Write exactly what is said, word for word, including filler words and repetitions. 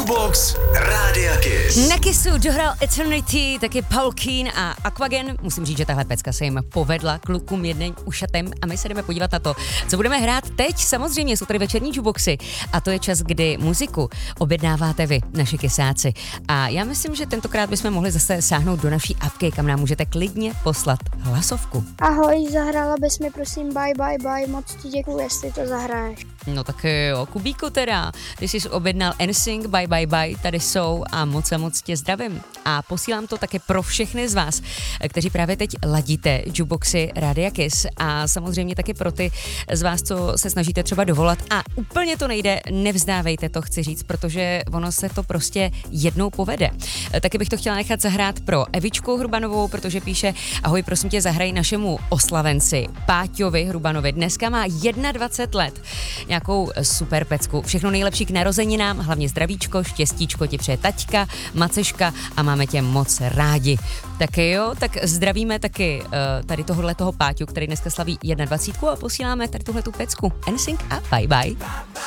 Jukebox Rádia Kiss. Na Kissu dohrál Eternity, taky Paul Keen a Aquagen. Musím říct, že tahle pecka se jim povedla, klukům jedným ušatem, a my se jdeme podívat na to, co budeme hrát teď. Samozřejmě jsou tady večerní jukeboxy a to je čas, kdy muziku objednáváte vy, naši kisáci. A já myslím, že tentokrát bychom mohli zase sáhnout do naší apky, kam nám můžete klidně poslat hlasovku. Ahoj, zahrála bys mi prosím Bye Bye Bye, moc ti děkuju, jestli to zahraješ. No tak jo, Kubíku teda, ty jsi objednal N Sync, Bye Bye Bye, tady jsou a moc a moc tě zdravím. A posílám to také pro všechny z vás, kteří právě teď ladíte jukeboxy Rádia Kiss, a samozřejmě taky pro ty z vás, co se snažíte třeba dovolat a úplně to nejde, nevzdávejte to, chci říct, protože ono se to prostě jednou povede. Taky bych to chtěla nechat zahrát pro Evičku Hrubanovou, protože píše: ahoj, prosím tě, zahraj našemu oslavenci Páťovi Hrubanovi, dneska má dvacet jedna let, nějakou super pecku, všechno nejlepší k narozeninám, hlavně zdravíčko, štěstíčko ti přeje taťka, maceška a máme tě moc rádi. Tak jo, tak zdravíme taky uh, tady tohohle toho Páťu, který dneska slaví dvacet jedna a posíláme tady tuhletu pecku N Sync a Bye Bye.